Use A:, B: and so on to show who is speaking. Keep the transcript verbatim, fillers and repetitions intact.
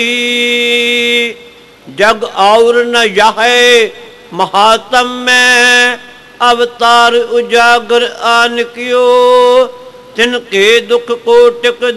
A: जग और न जाहे महात्म में अवतार उजागर आन कियो तिनके दुख कोटिक